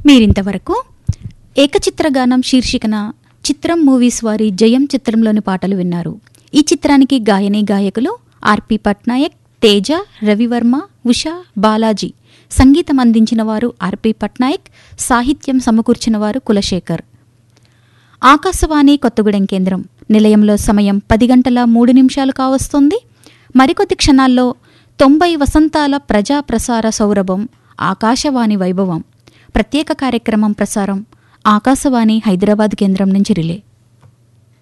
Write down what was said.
మీరింతవరకు ఏకచిత్రగానం శీర్షికన చిత్రం మూవీస్ వారి జయం చిత్రంలోని పాటలు విన్నారు. ఈ చిత్రానికి గాయని గాయకులు ఆర్పి పట్నాయక్, తేజ, రవివర్మ, ఉషా, బాలాజీ. సంగీతం అందించిన వారు ఆర్పి పట్నాయక్, సాహిత్యం సమకూర్చిన వారు కులశేఖర్. ఆకాశవాణి కొత్తగూడెం కేంద్రం నిలయంలో సమయం 10:03 కావస్తోంది. మరికొద్ది క్షణాల్లో 90 వసంతాల ప్రజా ప్రసార సౌరభం ఆకాశవాణి వైభవం ప్రత్యేక కార్యక్రమం ప్రసారం ఆకాశవాణి హైదరాబాద్ కేంద్రం నుంచి రిలే.